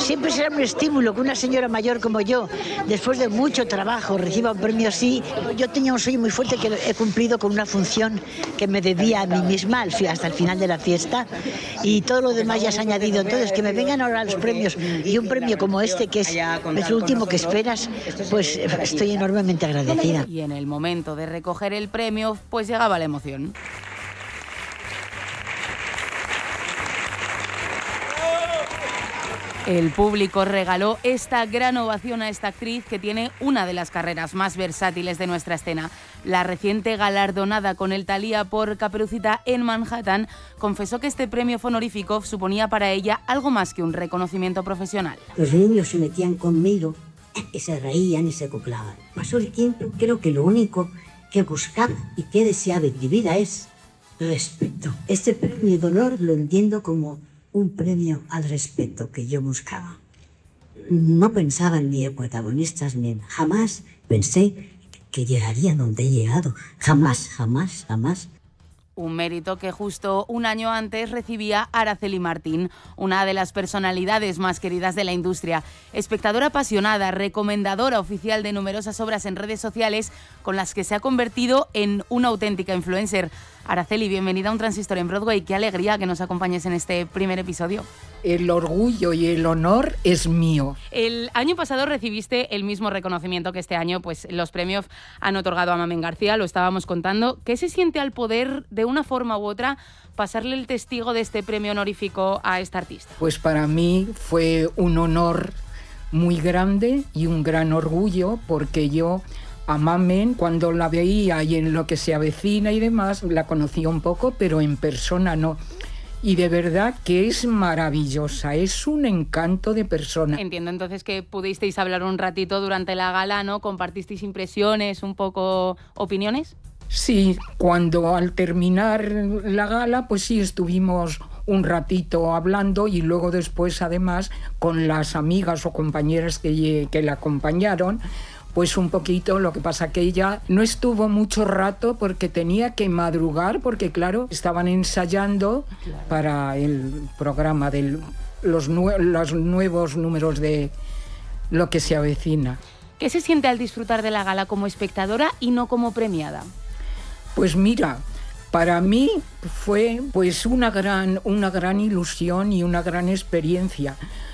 siempre será un estímulo que una señora mayor como yo, después de mucho trabajo, reciba un premio así. Yo tenía un sueño muy fuerte que he cumplido con una función que me debía a mí misma hasta el final de la fiesta, y todo lo demás ya se ha añadido. Entonces, que me vengan ahora los premios y un premio como este, que es el último que esperas, pues estoy enormemente agradecida. Y en el momento de recoger el premio, pues llegaba la emoción. El público regaló esta gran ovación a esta actriz que tiene una de las carreras más versátiles de nuestra escena. La reciente galardonada con el Thalía por Caperucita en Manhattan confesó que este premio honorífico suponía para ella algo más que un reconocimiento profesional. Los niños se metían conmigo y se reían y se acoplaban. Pasó el tiempo, creo que lo único que buscaba y que deseaba en mi vida es respeto. Este premio de honor lo entiendo como un premio al respeto que yo buscaba. No pensaba en mis protagonistas, jamás pensé que llegaría donde he llegado. Jamás, jamás, jamás. Un mérito que justo un año antes recibía Araceli Martín, una de las personalidades más queridas de la industria. Espectadora apasionada, recomendadora oficial de numerosas obras en redes sociales, con las que se ha convertido en una auténtica influencer. Araceli, bienvenida a Un Transistor en Broadway. Qué alegría que nos acompañes en este primer episodio. El orgullo y el honor es mío. El año pasado recibiste el mismo reconocimiento que este año, pues los premios han otorgado a Mamen García, lo estábamos contando. ¿Qué se siente al poder, de una forma u otra, pasarle el testigo de este premio honorífico a esta artista? Pues para mí fue un honor muy grande y un gran orgullo, porque yo a Mamen, cuando la veía y en Lo que se avecina y demás, la conocía un poco, pero en persona no. Y de verdad que es maravillosa, es un encanto de persona. Entiendo entonces que pudisteis hablar un ratito durante la gala, ¿no? ¿Compartisteis impresiones, un poco opiniones? Sí, cuando al terminar la gala, pues sí, estuvimos un ratito hablando, y luego después, además, con las amigas o compañeras que la acompañaron, pues un poquito. Lo que pasa que ella no estuvo mucho rato porque tenía que madrugar, porque claro, estaban ensayando para el programa de los nuevos números de Lo que se avecina. ¿Qué se siente al disfrutar de la gala como espectadora y no como premiada? Pues mira, para mí fue pues una gran ilusión y una gran experiencia,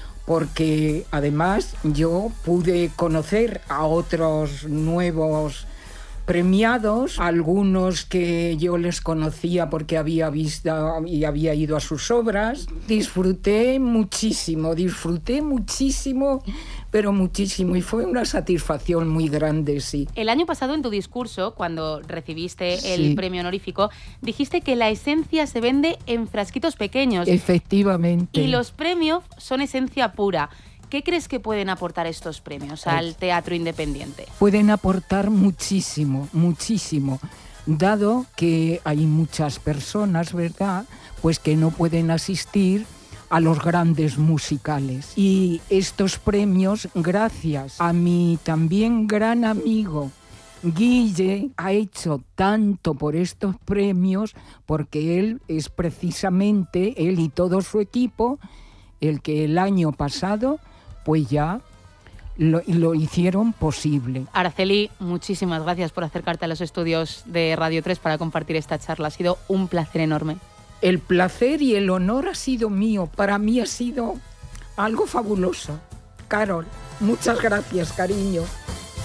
porque además yo pude conocer a otros nuevos premiados, algunos que yo les conocía porque había visto y había ido a sus obras. Disfruté muchísimo, pero muchísimo, y fue una satisfacción muy grande, sí. El año pasado, en tu discurso, cuando recibiste el premio honorífico, dijiste que la esencia se vende en frasquitos pequeños. Efectivamente. Y los premios son esencia pura. ¿Qué crees que pueden aportar estos premios al teatro independiente? Pueden aportar muchísimo, muchísimo, dado que hay muchas personas, ¿verdad?, pues que no pueden asistir a los grandes musicales. Y estos premios, gracias a mi también gran amigo Guille, ha hecho tanto por estos premios, porque él es precisamente, él y todo su equipo, el que el año pasado pues ya lo hicieron posible. Araceli, muchísimas gracias por acercarte a los estudios de Radio 3 para compartir esta charla. Ha sido un placer enorme. El placer y el honor ha sido mío. Para mí ha sido algo fabuloso. Carol, muchas gracias, cariño.